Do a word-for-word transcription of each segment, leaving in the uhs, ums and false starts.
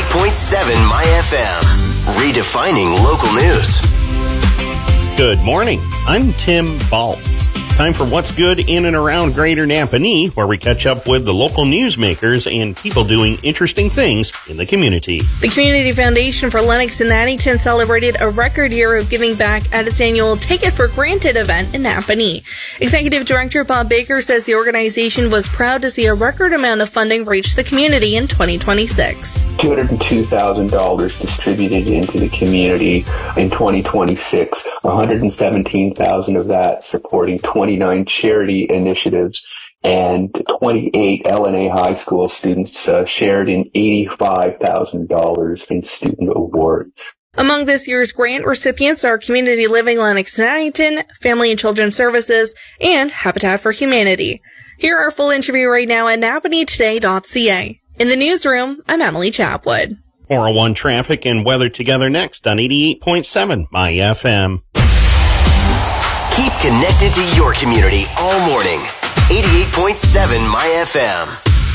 point seven My F M. Redefining local news. Good morning. I'm Tim Baltz. Time for What's Good in and around Greater Napanee, where we catch up with the local newsmakers and people doing interesting things in the community. The Community Foundation for Lennox and Addington celebrated a record year of giving back at its annual Take It for Granted event in Napanee. Executive Director Bob Baker says the organization was proud to see a record amount of funding reach the community in twenty twenty-six. two hundred two thousand dollars distributed into the community in twenty twenty-six, one hundred seventeen thousand dollars of that supporting twenty-nine charity initiatives, and twenty-eight L N A high school students uh, shared in eighty-five thousand dollars in student awards. Among this year's grant recipients are Community Living Lennox and Addington, Family and Children's Services, and Habitat for Humanity. Hear our full interview right now at napanee today dot c a. In the newsroom, I'm Emily Chapwood. four oh one traffic and weather together next on eighty-eight point seven My F M. Keep connected to your community all morning. eighty-eight point seven My F M.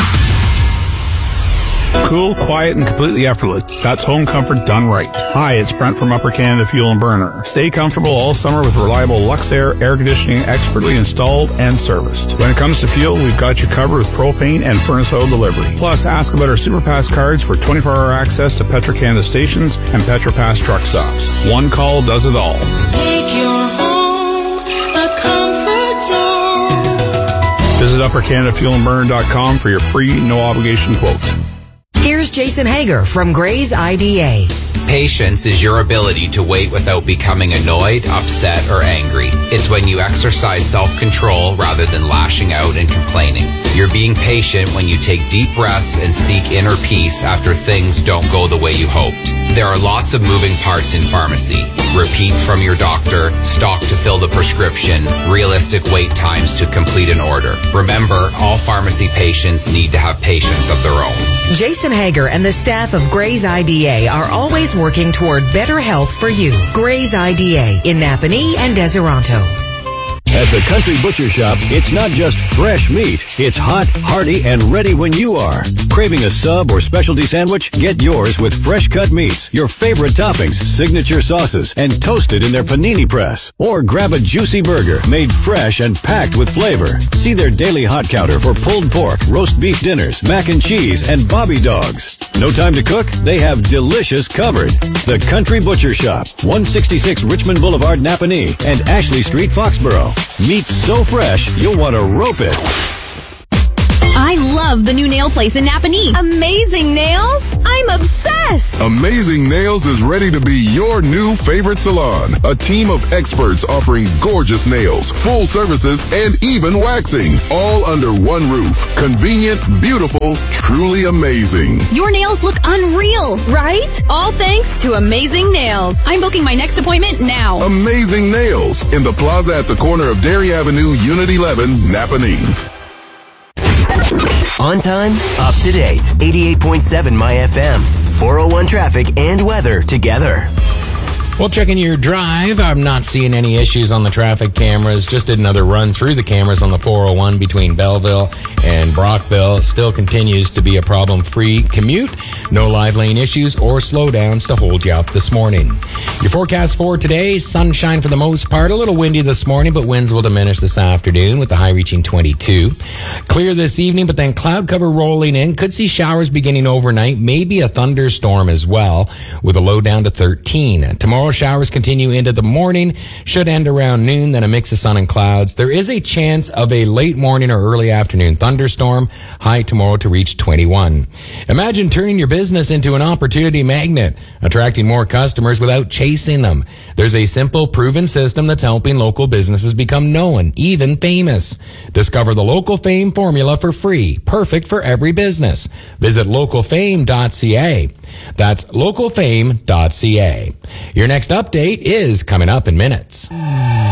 Cool, quiet, and completely effortless. That's home comfort done right. Hi, it's Brent from Upper Canada Fuel and Burner. Stay comfortable all summer with reliable Luxair air conditioning expertly installed and serviced. When it comes to fuel, we've got you covered with propane and furnace oil delivery. Plus, ask about our SuperPass cards for twenty-four hour access to Petro-Canada stations and PetroPass truck stops. One call does it all. Make your home a comfort zone. Visit upper canada fuel and burner dot com for your free, no-obligation quote. Here's Jason Hager from Gray's I D A. Patience is your ability to wait without becoming annoyed, upset, or angry. It's when you exercise self-control rather than lashing out and complaining. You're being patient when you take deep breaths and seek inner peace after things don't go the way you hoped. There are lots of moving parts in pharmacy. Repeats from your doctor, stock to fill the prescription, realistic wait times to complete an order. Remember, all pharmacy patients need to have patience of their own. Jason Hager and the staff of Gray's I D A are always working toward better health for you. Gray's I D A in Napanee and Deseronto. At the Country Butcher Shop, it's not just fresh meat. It's hot, hearty, and ready when you are. Craving a sub or specialty sandwich? Get yours with fresh cut meats, your favorite toppings, signature sauces, and toasted in their panini press. Or grab a juicy burger made fresh and packed with flavor. See their daily hot counter for pulled pork, roast beef dinners, mac and cheese, and bobby dogs. No time to cook? They have delicious covered. The Country Butcher Shop, one sixty-six Richmond Boulevard, Napanee, and Ashley Street, Foxborough. Meat so fresh, you'll want to rope it. I love the new nail place in Napanee. Amazing Nails? I'm obsessed. Amazing Nails is ready to be your new favorite salon. A team of experts offering gorgeous nails, full services, and even waxing. All under one roof. Convenient, beautiful, truly amazing. Your nails look unreal, right? All thanks to Amazing Nails. I'm booking my next appointment now. Amazing Nails in the plaza at the corner of Dairy Avenue, Unit eleven, Napanee. On time, up to date. eighty-eight point seven My F M. four oh one traffic and weather together. Well, checking your drive, I'm not seeing any issues on the traffic cameras. Just did another run through the cameras on the four oh one between Belleville and Brockville. Still continues to be a problem-free commute. No live lane issues or slowdowns to hold you up this morning. Your forecast for today, sunshine for the most part. A little windy this morning, but winds will diminish this afternoon with the high reaching twenty-two. Clear this evening, but then cloud cover rolling in. Could see showers beginning overnight, maybe a thunderstorm as well, with a low down to thirteen. Tomorrow, showers continue into the morning, should end around noon, then a mix of sun and clouds. There is a chance of a late morning or early afternoon thunderstorm, high tomorrow to reach twenty-one. Imagine turning your business into an opportunity magnet, attracting more customers without chasing them. There's a simple, proven system that's helping local businesses become known, even famous. Discover the Local Fame formula for free, perfect for every business. Visit local fame dot c a. That's local fame dot c a. Your next update is coming up in minutes.